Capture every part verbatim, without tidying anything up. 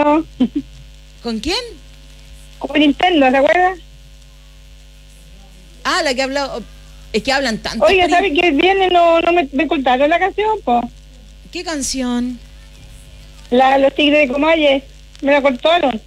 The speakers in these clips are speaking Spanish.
interno. ¿Con quién? Con el interno, ¿te acuerdas? Ah, la que ha hablado. Es que hablan tanto. Oye, ¿sabes que viene? No, no me, me cortaron la canción, po. ¿Qué canción? La, los Tigres de Comalle. Me la cortaron.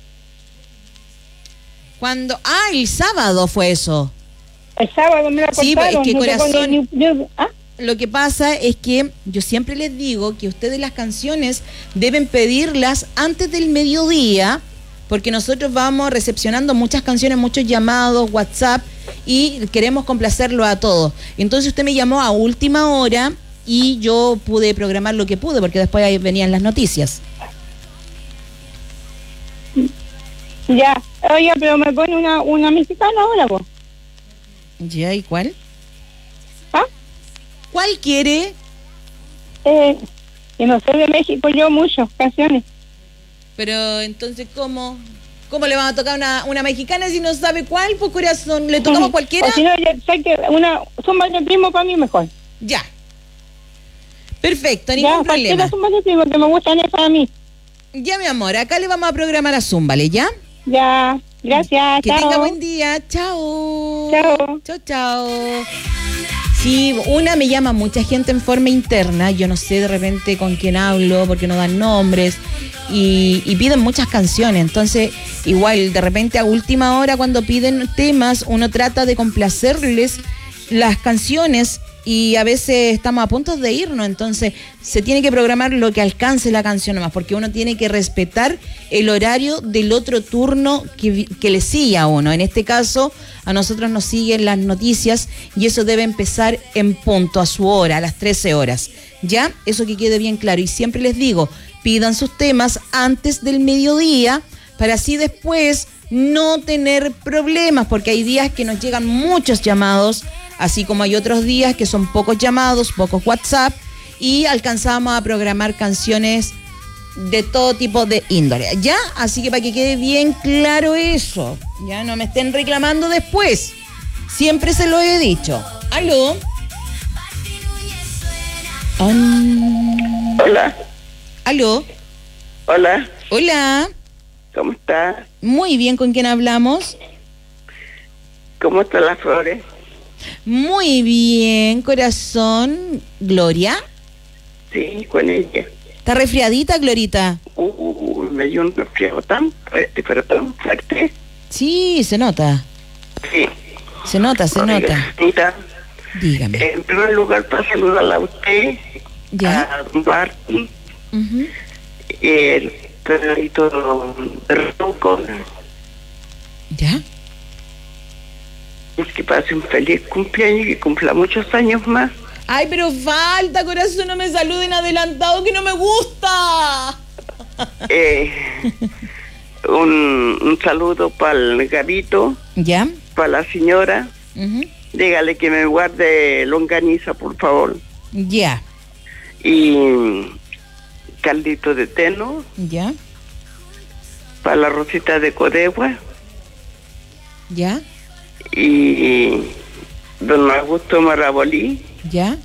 Cuando. Ah, el sábado fue eso. El sábado me la Sí, cortaron. es que no corazón. Ni, ni, ni, ¿ah? Lo que pasa es que yo siempre les digo que ustedes las canciones deben pedirlas antes del mediodía, porque nosotros vamos recepcionando muchas canciones, muchos llamados, WhatsApp, y queremos complacerlo a todos. Entonces usted me llamó a última hora y yo pude programar lo que pude, porque después ahí venían las noticias. Ya, oye, pero me pone una, una mexicana ahora, po. ¿Ya? ¿Y cuál? ¿Ah? ¿Cuál quiere? Eh, que no soy de México yo mucho, canciones. Pero entonces, ¿cómo? ¿Cómo le vamos a tocar una, una mexicana si no sabe cuál? Pues corazón, ¿le tocamos cualquiera? O si no, ya sé que una zumba de primo para mí mejor. Ya. Perfecto, ningún ya, problema. Ya, zumba de primo, que me gustan es para mí. Ya, mi amor, acá le vamos a programar a Zúmbale, ¿ya? Ya, gracias, que chao. tenga buen día, chao. Chao. Chao, chao. Sí, una me llama mucha gente en forma interna, yo no sé de repente con quién hablo, porque no dan nombres, y, y piden muchas canciones, entonces igual de repente a última hora cuando piden temas, uno trata de complacerles las canciones y a veces estamos a punto de irnos, entonces se tiene que programar lo que alcance la canción nomás, porque uno tiene que respetar el horario del otro turno que, que le sigue a uno. En este caso, a nosotros nos siguen las noticias y eso debe empezar en punto, a su hora, a las trece horas. ¿Ya? Eso que quede bien claro. Y siempre les digo, pidan sus temas antes del mediodía para así después no tener problemas, porque hay días que nos llegan muchos llamados, así como hay otros días que son pocos llamados, pocos WhatsApp, y alcanzamos a programar canciones de todo tipo de índole, ¿ya? Así que para que quede bien claro eso, ya no me estén reclamando después, siempre se lo he dicho. ¿Aló? Um... Hola. ¿Aló? Hola. Hola. ¿Cómo estás? Muy bien, ¿con quién hablamos? ¿Cómo están las flores? Muy bien, corazón. ¿Gloria? Sí, con ella. ¿Está resfriadita, Glorita? Uh, me dio un resfriado tan fuerte, pero tan fuerte. Sí, se nota. Sí. Se nota, se Oiga, nota. Mira, dígame. En primer lugar, para saludarla a usted, ¿ya? A don Barty, uh-huh. El perrito de Ronco. ¿Ya? Es que pase un feliz cumpleaños y que cumpla muchos años más. Ay, pero falta, corazón, no me saluden adelantado, que no me gusta. Eh, un, un saludo para el Gabito. ¿Ya? Para la señora. Uh-huh. Dígale que me guarde longaniza, por favor. Ya. Y caldito de teno. Ya. Para la Rosita de Codegua. Ya. Y don Augusto Marabolí. Ya.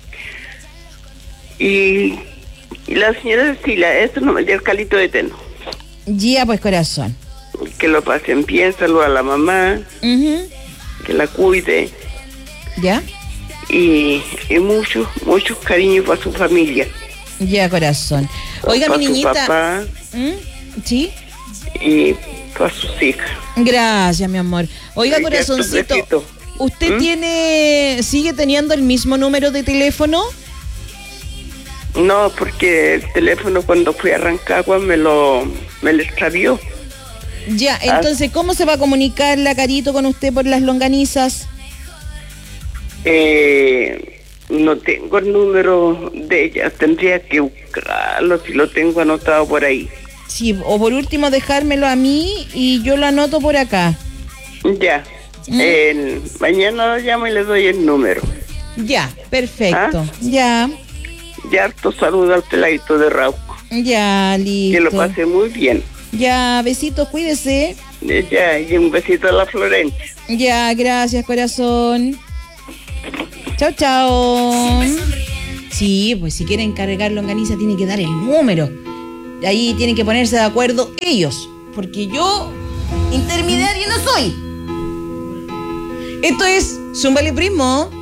Y, y la señora Cecilia, esto no me dio el caldito de teno. Ya, pues, corazón. Que lo pasen bien, saluda a la mamá. Uh-huh. Que la cuide. Ya. Y, y muchos, muchos cariños para su familia. Ya, corazón. Oiga, para mi niñita. Su papá. ¿Mm? ¿Sí? Y para sus hijas. Gracias, mi amor. Oiga, Ay, corazoncito, ¿usted ¿Mm? tiene, sigue teniendo el mismo número de teléfono? No, porque el teléfono cuando fui a Rancagua me lo, me lo extravió. Ya, entonces, ah. ¿cómo se va a comunicar la Carito con usted por las longanizas? Eh, no tengo el número de ella, tendría que buscarlo si lo tengo anotado por ahí. Sí, o por último dejármelo a mí y yo lo anoto por acá. Ya, ¿Mm? el, mañana lo llamo y le doy el número. Ya, perfecto, ¿Ah? ya. Y harto saludo al peladito de Rauco. Ya, listo. Que lo pase muy bien. Ya, besitos, cuídese. Ya, y un besito a la Florencia. Ya, gracias, corazón. Chao, chao. Sí, pues si quieren cargar longaniza tiene que dar el número. ahí tienen que ponerse de acuerdo ellos, porque yo intermediario no soy. Esto es Zúmbale Primo.